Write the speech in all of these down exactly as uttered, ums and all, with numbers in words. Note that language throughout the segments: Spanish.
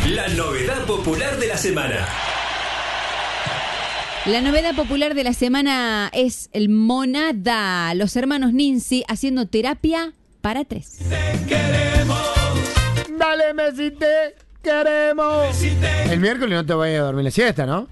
La novedad popular de la semana. La novedad popular de la semana es el Monada. Los hermanos Ninzi haciendo terapia para tres. Te queremos. Dale, Messi, te queremos. Messi, te... El miércoles no te vayas a dormir la siesta, ¿no?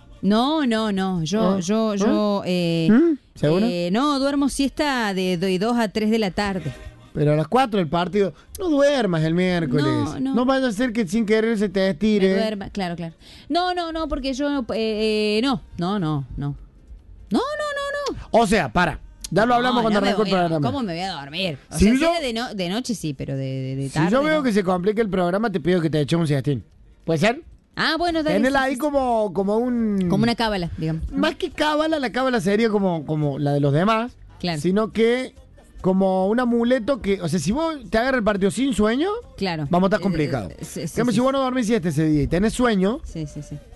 No, no, no. Yo, ¿Ah? yo, yo. Eh, ¿Mm? ¿Seguro? eh, no, duermo siesta de dos a tres de la tarde. Pero a las cuatro el partido. No duermas el miércoles. No, no. No vaya a ser que sin querer se te Me estire. duerma, claro, claro. No, no, no, porque yo. Eh, eh, no, no, no, no. No, no, no, no. O sea, para. Ya lo hablamos No, cuando no me arrancó el voy a- programa. ¿Cómo me voy a dormir? O Si sea, yo- sí, de, no- de noche sí, pero de, de, de tarde. Si yo veo no. que se complica el programa, te pido que te eche un siestín. ¿Puede ser? Ah, bueno, dale. Tenela sí, ahí sí, como, como un... sí. Como una cábala, digamos. Más que cábala, la cábala sería como, como la de los demás. Claro. Sino que como un amuleto que... O sea, si vos te agarras el partido sin sueño, Claro. vamos a estar Eh, complicados. eh, sí, En sí, cambio, sí. si vos no dormís siesta ese día y tenés sueño, Sí, sí, sí.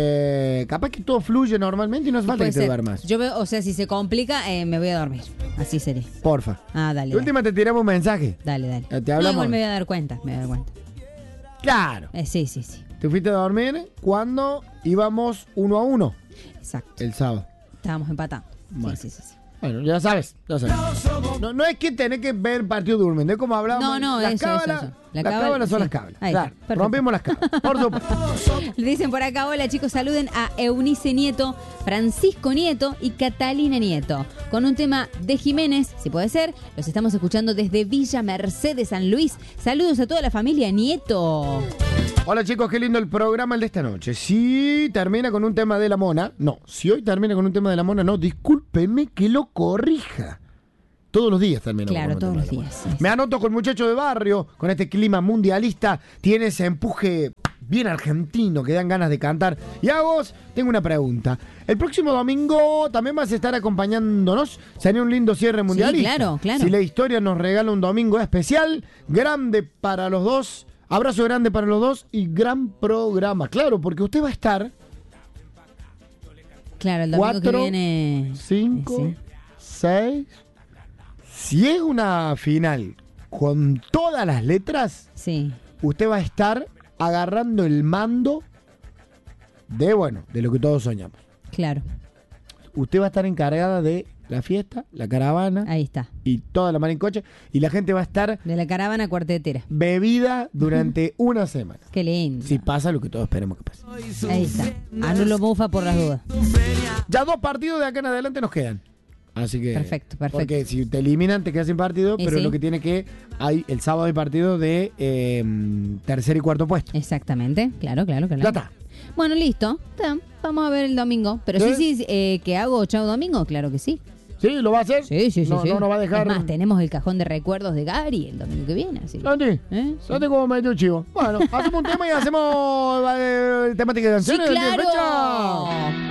eh, capaz que todo fluye normalmente y no hace falta Puede que te ser. duermas. Yo veo, o sea, si se complica, eh, me voy a dormir. Así sería. Porfa. Ah, dale. De última te tiramos un mensaje. Dale, dale. Eh, te No, hablamos. igual me voy a dar cuenta, me voy a dar cuenta. Claro. Eh, sí, sí, sí. Te fuiste a dormir cuando íbamos uno a uno Exacto. el sábado. Estábamos empatando. Bueno. Sí, sí, sí, sí. Bueno, ya sabes, ya sabes. No, no es que tenés que ver partido durmiendo, es como hablábamos. No, no, las eso, cábalas, eso, eso. La las cábala, cábalas son sí. las cábalas. Ahí Claro, está, perfecto. rompimos las cábalas, por supuesto. Le dicen por acá, hola chicos, saluden a Eunice Nieto, Francisco Nieto y Catalina Nieto. Con un tema de Jiménez, si puede ser, los estamos escuchando desde Villa Mercedes, San Luis. Saludos a toda la familia Nieto. Hola chicos, qué lindo el programa el de esta noche. Si termina con un tema de la mona, no, si hoy termina con un tema de la mona, no, discúlpeme que lo corrija. Todos los días termina Claro, con un todos tema los de la días, mona. sí, Me sí. anoto con muchacho de barrio, con este clima mundialista, tiene ese empuje bien argentino que dan ganas de cantar. Y a vos, tengo una pregunta. El próximo domingo también vas a estar acompañándonos. Sería un lindo cierre mundialista. claro, claro. Si la historia nos regala un domingo especial, grande para los dos. Abrazo grande para los dos y gran programa. Claro, porque usted va a estar Claro, el domingo Cuatro, que viene. cinco, Sí. seis. Si es una final con todas las letras, Sí. usted va a estar agarrando el mando de, bueno, de lo que todos soñamos. Claro, Usted va a estar encargada de la fiesta, la caravana ahí está. y toda la mano en coche. Y la gente va a estar De la caravana cuartetera. bebida durante una semana. Qué lindo. Si pasa lo que todos esperemos que pase. Ahí está. Anulo mufa por las dudas. Ya dos partidos de acá en adelante nos quedan. Así que. Perfecto, perfecto. Porque si te eliminan, te quedas sin partido. Y Pero sí. lo que tiene que. Hay el sábado hay partido de eh, tercer y cuarto puesto. Exactamente. Claro, claro, claro. Ya está. Bueno, listo. Está. Vamos a ver el domingo. Pero sí, ¿Sí? sí, eh, que hago chao domingo, claro que sí. ¿Sí? ¿Lo va a hacer? Sí, sí, sí. No, sí. no nos va a dejar. Es más, tenemos el cajón de recuerdos de Gary el domingo que viene. Así. Santi, ¿Eh? Santi como medio chivo. Bueno, hacemos un tema y hacemos eh, temática de Sí, canciones. claro. Fecha.